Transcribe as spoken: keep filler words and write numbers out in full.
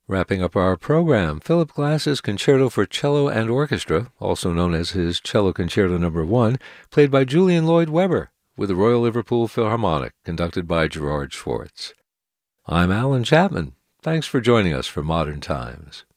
Wrapping up our program, Philip Glass's Concerto for Cello and Orchestra, also known as his Cello Concerto Number One, played by Julian Lloyd Webber, with the Royal Liverpool Philharmonic, conducted by Gerard Schwartz. I'm Alan Chapman. Thanks for joining us for Modern Times.